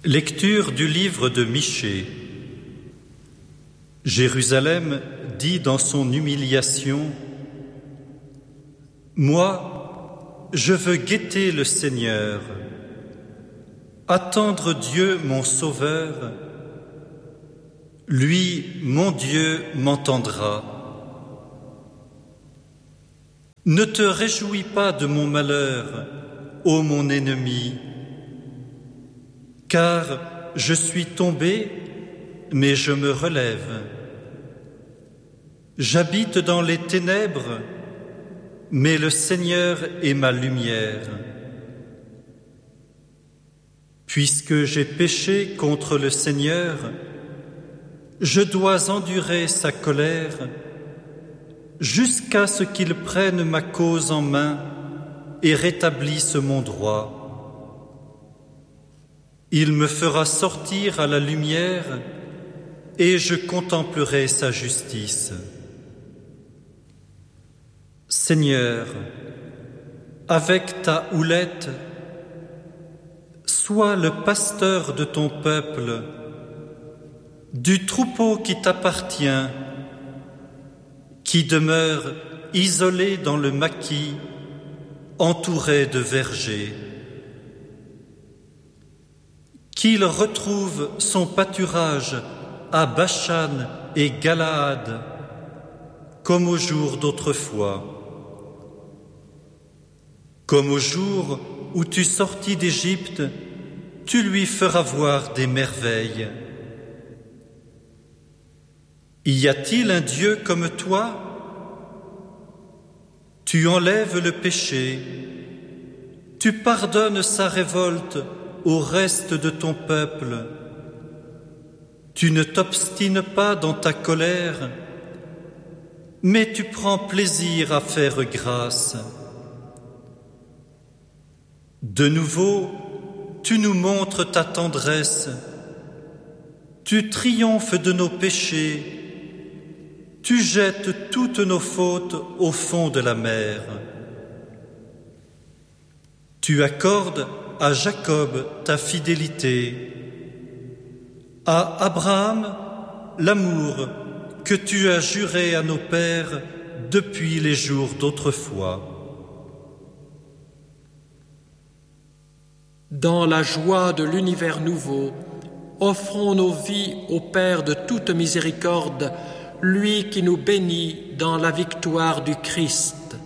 Lecture du livre de Michée. Jérusalem dit dans son humiliation: Moi, je veux guetter le Seigneur, attendre Dieu mon Sauveur. Lui, mon Dieu, m'entendra. Ne te réjouis pas de mon malheur, ô mon ennemi, car je suis tombé, mais je me relève. J'habite dans les ténèbres, mais le Seigneur est ma lumière. Puisque j'ai péché contre le Seigneur, je dois endurer sa colère jusqu'à ce qu'il prenne ma cause en main et rétablisse mon droit. Il me fera sortir à la lumière et je contemplerai sa justice. Seigneur, avec ta houlette, sois le pasteur de ton peuple, du troupeau qui t'appartient, qui demeure isolé dans le maquis, entouré de vergers. Qu'il retrouve son pâturage à Bachan et Galaad, comme au jour d'autrefois. Comme au jour où tu sortis d'Égypte, tu lui feras voir des merveilles. Y a-t-il un Dieu comme toi? Tu enlèves le péché, tu pardonnes sa révolte au reste de ton peuple. Tu ne t'obstines pas dans ta colère, mais tu prends plaisir à faire grâce. De nouveau, tu nous montres ta tendresse, tu triomphes de nos péchés, tu jettes toutes nos fautes au fond de la mer. Tu accordes à Jacob ta fidélité, à Abraham l'amour que tu as juré à nos pères depuis les jours d'autrefois. Dans la joie de l'univers nouveau, offrons nos vies au Père de toute miséricorde, lui qui nous bénit dans la victoire du Christ.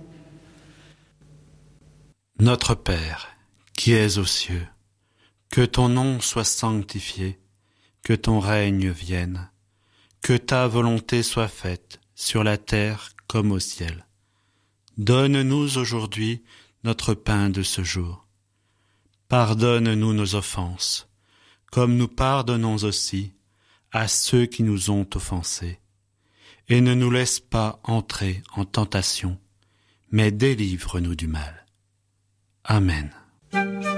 Notre Père, qui es aux cieux, que ton nom soit sanctifié, que ton règne vienne, que ta volonté soit faite sur la terre comme au ciel. Donne-nous aujourd'hui notre pain de ce jour. Pardonne-nous nos offenses, comme nous pardonnons aussi à ceux qui nous ont offensés. Et ne nous laisse pas entrer en tentation, mais délivre-nous du mal. Amen.